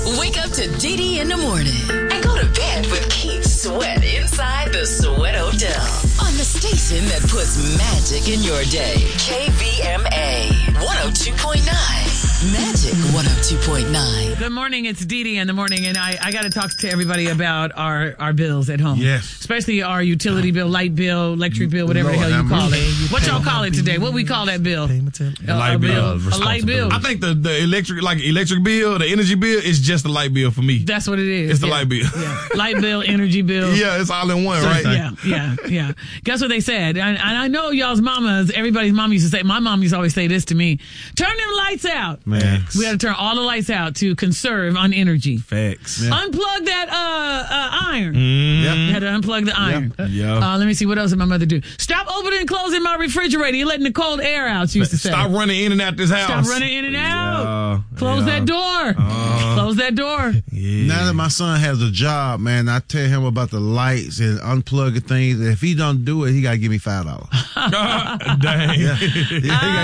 Wake up to DD in the morning and go to bed with Keith Sweat inside the Sweat Hotel on the station that puts magic in your day. KVMA 102.9. Magic 102.9. Good morning. It's DD in the morning, and I got to talk to everybody about our bills at home. Yes. Especially our utility bill, light bill, electric bill, whatever the hell you call it. What y'all call it today? What we call that bill? Light bill. A light bill. I think the electric bill, the energy bill is just the light bill for me. That's what it is. It's the light bill. Yeah. Light bill, energy bill. Yeah, it's all in one, right? Yeah. Guess what they said? And I know y'all's mamas, everybody's mom used to say, my mom used to always say this to me, turn them lights out. Man. We got to turn all the lights out to conserve on energy. Facts. Yeah. Unplug that iron. Yep. You had to unplug the iron. Yeah. Let me see, what else did my mother do? Stop opening and closing my refrigerator. You're letting the cold air out, she used to say. Stop running in and out this house. Stop running in and out. Close that door. Close that door. Yeah. Now that my son has a job, man, I tell him about the lights and unplugging things. If he don't do it, he got to give me $5. Dang. Yeah, he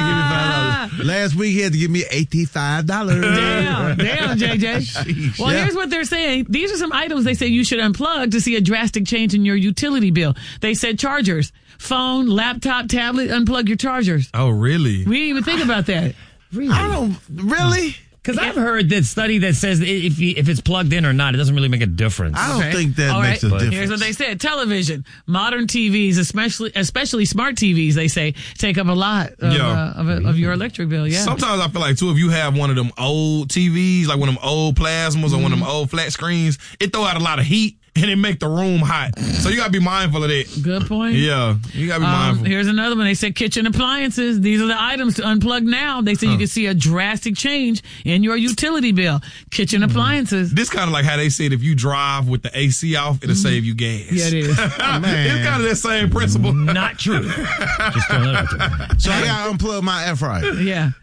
got to give me $5. Last week, he had to give me $85. Damn, JJ. Sheesh. Well, here's what they're saying. These are some items they say you should unplug to see a drastic change in your utility bill. They said chargers, phone, laptop, tablet, unplug your chargers. Oh, really? We didn't even think about that. Really? I don't really. Because I've heard that study that says if it's plugged in or not, it doesn't really make a difference. I don't think that makes a difference. Here's what they said. Television, modern TVs, especially smart TVs, they say, take up a lot of your electric bill. Yeah. Sometimes I feel like, too, if you have one of them old TVs, like one of them old plasmas or one of them old flat screens, it throw out a lot of heat. And it make the room hot. So you got to be mindful of that. Good point. Yeah, you got to be mindful. Here's another one. They said kitchen appliances. These are the items to unplug now. They say you can see a drastic change in your utility bill. Kitchen appliances. This kind of like how they said if you drive with the AC off, it'll save you gas. Yeah, it is. It's kind of that same principle. Not true. Just don't know. So I got to unplug my air fryer. Yeah.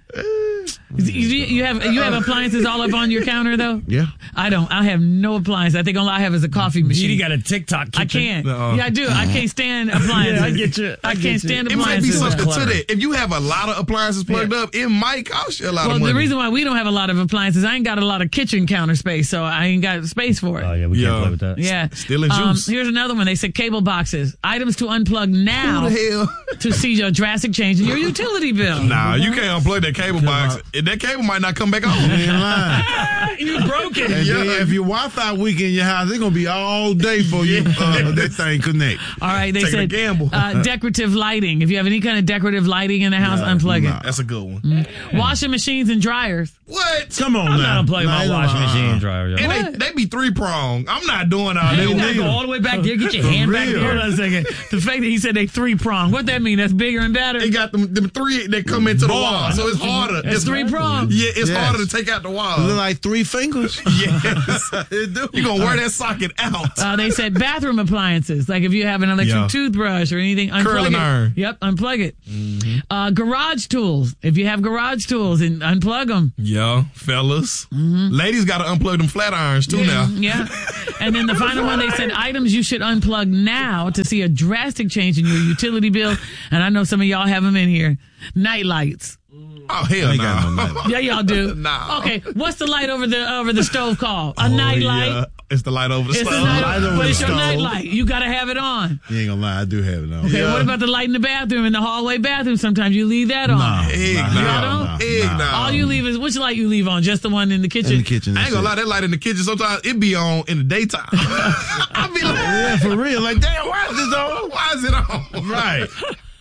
You have appliances all up on your counter though? Yeah. I don't. I have no appliance. I think all I have is a coffee machine. You got a TikTok kitchen. I can't. Yeah, I do. I can't stand appliances. Yeah, I get you. I can't stand It might be appliances. something to that. If you have a lot of appliances plugged up, it might cost you a lot of money. Well, the reason why we don't have a lot of appliances, I ain't got a lot of kitchen counter space, so I ain't got space for it. Oh, yeah, we can't play with that. Yeah. Still in juice. Here's another one. They said cable boxes. Items to unplug now Who the hell? to see a drastic change in your utility bill. Nah, you can't unplug that cable box. That cable might not come back on. You ain't lying. You broke it. And then if your Wi-Fi weak in your house, it's going to be all day for you that thing connect. All right, they Taking a said gamble. Decorative lighting. If you have any kind of decorative lighting in the house, unplug it. That's a good one. Washing machines and dryers. What? Come on I'm now. not unplugging my washing machine and dryer. Yo. And they be 3-pronged. I'm not doing all You that. gotta go all the way back there, get your hand back there. Hold on a second. The fact that he said they 3-pronged, what that mean? That's bigger and better? They got them 3 that come into the wall, so it's harder. It's 3-pronged. Yeah, it's Yes. harder to take out the wall. Look like 3 fingers. Yes. You're going to wear that socket out. They said bathroom appliances. Like if you have an electric toothbrush or anything, unplug Curling it. iron. Yep, unplug it. Garage tools. If you have garage tools, and unplug them. Yeah, fellas. Ladies got to unplug them flat irons too now. Yeah. And then the final one, they said items you should unplug now to see a drastic change in your utility bill. And I know some of y'all have them in here. Night lights. Oh, hell ain't got no no. night light. Yeah, y'all do. Nah. Okay, what's the light over the stove called? A night light? Yeah. It's the light over the It's stove. a night Light over but the it's your stove. night light. You got to have it on. You ain't going to lie. I do have it on. Okay, Yeah. what about the light in the bathroom, in the hallway bathroom? Sometimes you leave that on. Egg Y'all don't? no. All you leave is, which light you leave on? Just the one in the kitchen? In the kitchen. I ain't gonna lie, that light in the kitchen, sometimes it be on in the daytime. I be like, Yeah, for real. Like, damn, why is this on? why is it on? Right.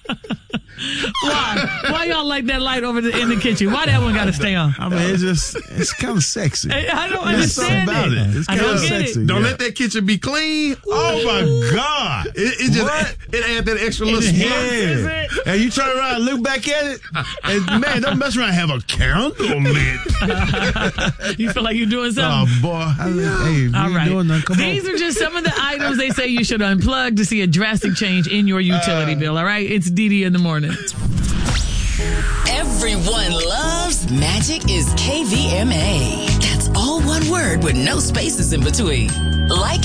Why y'all like that light over in the kitchen? Why that one got to stay on? I mean, it's kind of sexy. I don't There's something understand about it. It's I kind don't of get sexy. it. Don't yeah. let that kitchen be clean. Oh my God! It just it add that extra little Yeah. And you turn around and look back at it, and man, don't mess around and have a candle lit. You feel like you're doing something? Oh boy! Hey, All right. doing nothing. Come These on. are just some of the items they say you should unplug to see a drastic change in your utility bill. All right, it's DD in the morning. Everyone loves Magic is KVMA. That's all one word with no spaces in between. Like